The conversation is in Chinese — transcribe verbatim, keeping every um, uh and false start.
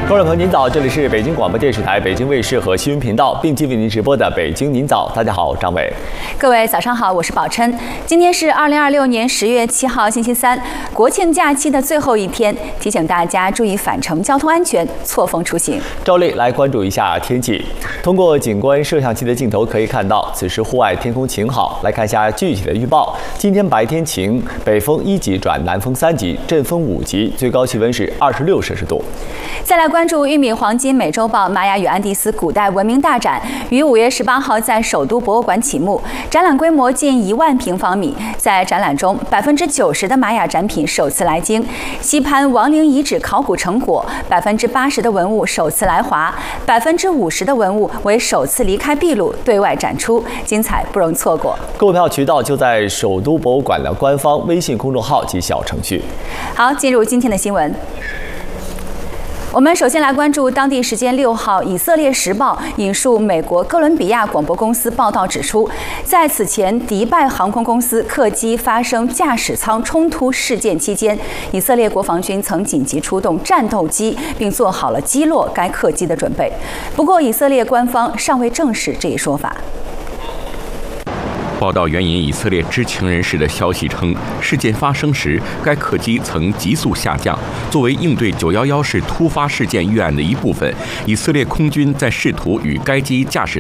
各位朋友，您早，这里是北京广播电视台、北京卫视和新闻频道并机为您直播的《北京您早》。大家好，张伟。 各位早上好，我是宝琛。今天是二零二六年十月七号，星期三，国庆假期的最后一天，提醒大家注意返程交通安全，错峰出行。 照例来关注一下天气。通过景观摄像机的镜头可以看到，此时户外天空晴好。来看一下具体的预报：今天白天晴，北风一级转南风三级，阵风五级，最高气温是二十六摄氏度。 再来关注玉米黄金美洲豹玛雅与安第斯古代文明大展，于五月十八号在首都博物馆启幕，展览规模近一万平方米。在展览中，百分之九十的玛雅展品首次来京，西潘亡灵遗址考古成果，百分之八十的文物首次来华，百分之五十的文物为首次离开秘鲁对外展出，精彩不容错过。 购票渠道就在首都博物馆的官方微信公众号及小程序。 好，进入今天的新闻。我们首先来关注当地时间六号，以色列时报引述美国哥伦比亚广播公司报道指出，在此前迪拜航空公司客机发生驾驶舱冲突事件期间，以色列国防军曾紧急出动战斗机，并做好了击落该客机的准备。不过，以色列官方尚未证实这一说法。 报道援引以色列知情人士的消息称，事件发生时，该客机曾急速下降。作为应对九一一式突发事件预案的一部分，以色列空军在试图与该机驾驶